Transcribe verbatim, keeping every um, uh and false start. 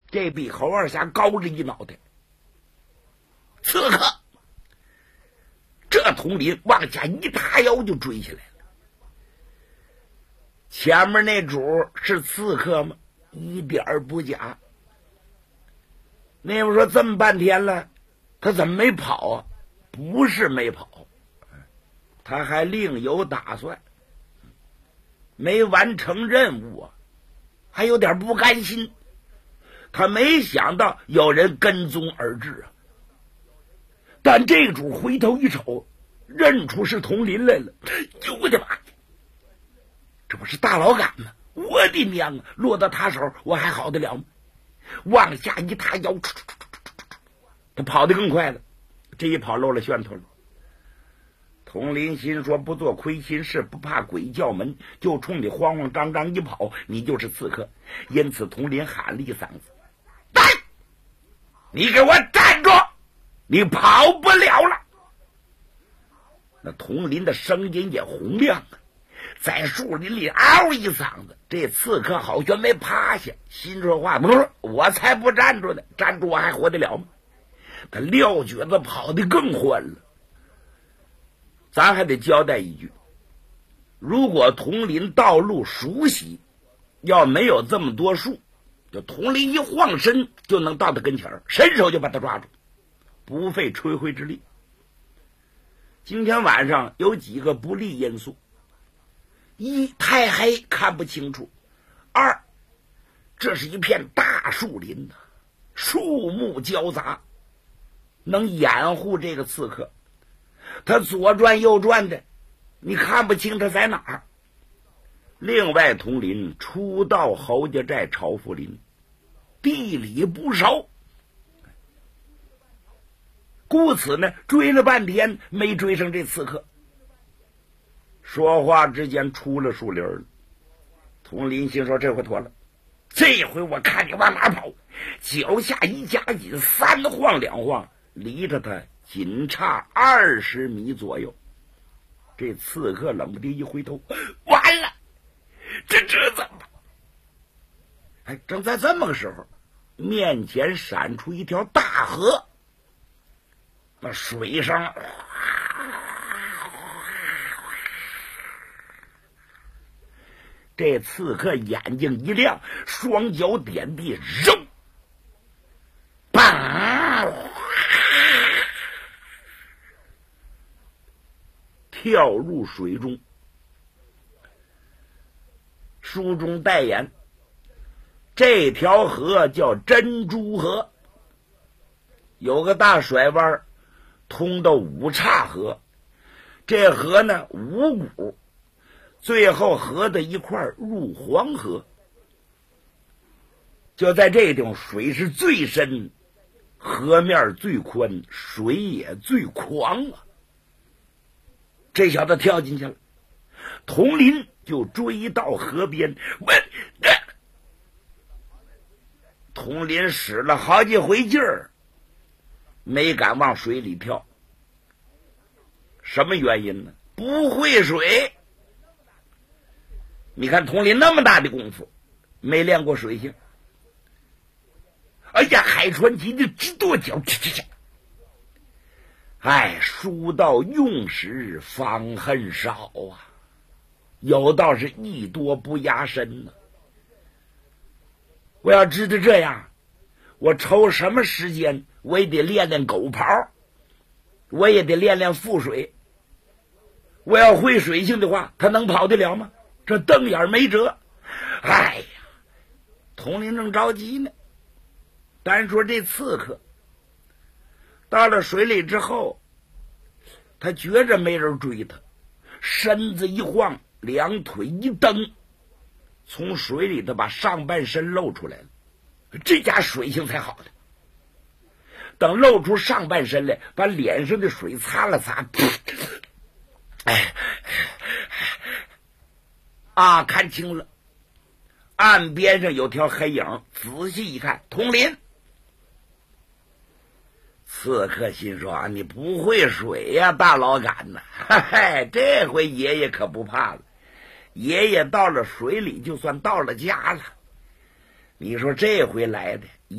这比侯二侠高着一脑袋。刺客，这佟林往下一塌腰就追下来了。前面那主是刺客吗？一点儿不假。那我说这么半天了，他怎么没跑啊？不是没跑，他还另有打算，没完成任务啊，还有点不甘心。他没想到有人跟踪而至啊。但这主回头一瞅，认出是佟林来了。呦我的妈呀，这不是大老杆吗？我的娘啊，落到他手我还好得了吗？往下一塌腰，他跑得更快了，这一跑露了楦头了。佟林心说，不做亏心事，不怕鬼叫门，就冲你慌慌张张一跑，你就是刺客。因此佟林喊了一嗓子，来，你给我站住，你跑不了了。那佟林的声音也洪亮啊，在树林里嗷一嗓子。这刺客好悬没趴下，心说话，不是我才不站住呢，站住我还活得了吗？他撂蹶子跑得更欢了。咱还得交代一句，如果佟林道路熟悉，要没有这么多树，就佟林一晃身就能到他跟前，伸手就把他抓住，不费吹灰之力。今天晚上有几个不利因素：一，太黑看不清楚；二，这是一片大树林呐，树木交杂，能掩护这个刺客。他左转右转的，你看不清他在哪儿。另外，佟林初到侯家寨朝福林，地理不熟，故此呢，追了半天没追上这刺客。说话之间出了树林了，佟林心说这回妥了，这回我看你往哪跑。脚下一加紧，三晃两晃，离着他仅差二十米左右。这刺客冷不丁一回头，完了，这这怎么？哎，正在这么个时候，面前闪出一条大河，那水上这刺客眼睛一亮，双脚点地，扔，砰，跳入水中。书中代言，这条河叫珍珠河，有个大甩弯通到五岔河，这河呢五股，最后合在一块入黄河。就在这个地方，水是最深，河面最宽，水也最狂啊。这小子跳进去了，佟林就追到河边，问、呃、佟林使了好几回劲儿，没敢往水里跳。什么原因呢？不会水。你看佟林那么大的功夫，没练过水性。哎呀，海船急得直跺脚，去去去！哎，书到用时方恨少啊，有道是艺多不压身呢。我要知道这样，我抽什么时间我也得练练狗刨，我也得练练覆水。我要会水性的话，他能跑得了吗？这瞪眼没辙。哎呀，佟林正着急呢。单说这刺客到了水里之后，他觉着没人追他，身子一晃，两腿一蹬，从水里头把上半身露出来了。这家水性才好的。等露出上半身来，把脸上的水擦了擦，哎，啊，看清了，岸边上有条黑影，仔细一看，佟林。刺客心说啊，你不会水呀、啊，大老杆呐！嘿嘿，这回爷爷可不怕了，爷爷到了水里就算到了家了。你说这回来的